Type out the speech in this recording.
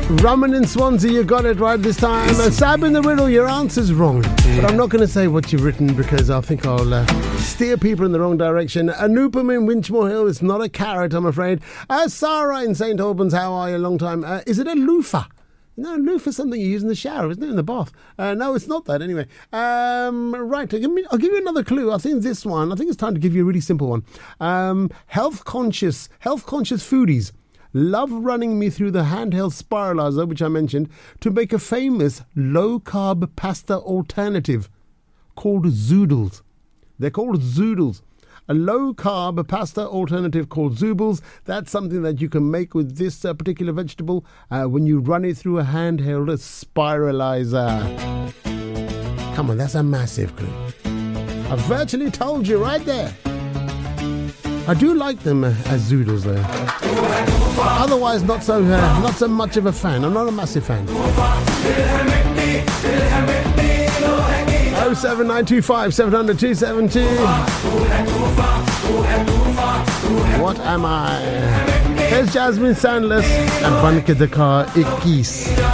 Raman in Swansea, you got it right this time. Sab in the riddle, your answer's wrong. But I'm not going to say what you've written because I think I'll steer people in the wrong direction. Anupam in Winchmore Hill, it's not a carrot, I'm afraid. Sarah in St. Albans, how are you? Long time. Is it a loofah? No, loofah's something you use in the shower, isn't it? In the bath. No, it's not that anyway. Right, I'll give you another clue. I think it's time to give you a really simple one. Health conscious foodies love running me through the handheld spiralizer, which I mentioned, to make a famous low-carb pasta alternative called zoodles. They're called zoodles. A low-carb pasta alternative called zoodles. That's something that you can make with this particular vegetable when you run it through a handheld spiralizer. Come on, that's a massive clue. I virtually told you right there. I do like them as zoodles though. Otherwise, not so much of a fan. I'm not a massive fan. 07925 700 272. What am I? Here's Jasmine Sandless and Banka Dakar Ikkis.